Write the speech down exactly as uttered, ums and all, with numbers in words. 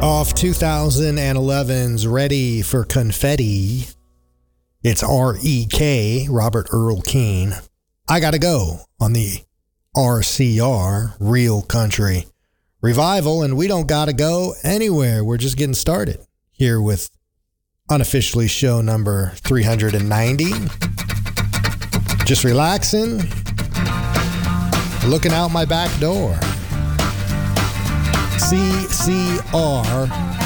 Off twenty eleven's Ready for Confetti. It's R E K, Robert Earl Keen. I Gotta Go on the R C R, Real Country Revival, and we don't gotta go anywhere. We're just getting started here with unofficially show number three hundred ninety. Just relaxing, looking out my back door. C C R